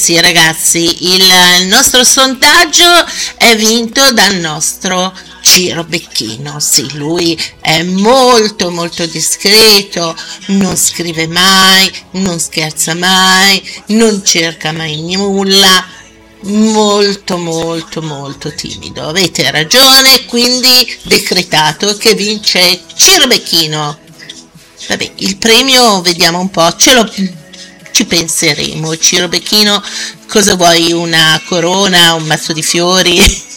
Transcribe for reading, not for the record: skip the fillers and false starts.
Sì, ragazzi, il nostro sondaggio è vinto dal nostro Ciro Becchino. Sì, lui è molto molto discreto, non scrive mai, non scherza mai, non cerca mai nulla, molto molto molto timido. Avete ragione, quindi decretato che vince Ciro Becchino. Vabbè, il premio vediamo un po', ci penseremo. Ciro Becchino, cosa vuoi? Una corona, un mazzo di fiori?